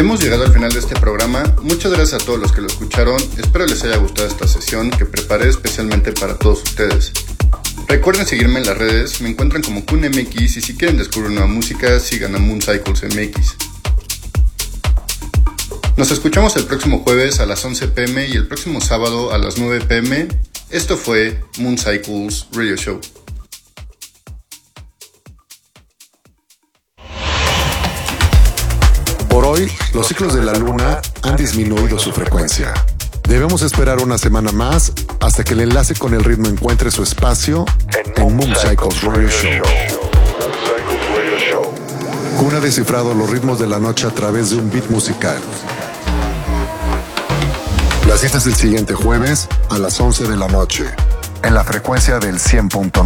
Hemos llegado al final de este programa. Muchas gracias a todos los que lo escucharon. Espero les haya gustado esta sesión que preparé especialmente para todos ustedes. Recuerden seguirme en las redes, me encuentran como KunMX y si quieren descubrir nueva música, sigan a Moon Cycles MX. Nos escuchamos el próximo jueves a las 11 p.m. y el próximo sábado a las 9 p.m. Esto fue Moon Cycles Radio Show. Por hoy, los ciclos de la Luna han disminuido su frecuencia. Debemos esperar una semana más hasta que el enlace con el ritmo encuentre su espacio en Moon Cycles Radio Show. Kun ha descifrado los ritmos de la noche a través de un beat musical. La cita es el siguiente jueves a las 11 de la noche, en la frecuencia del 100.9.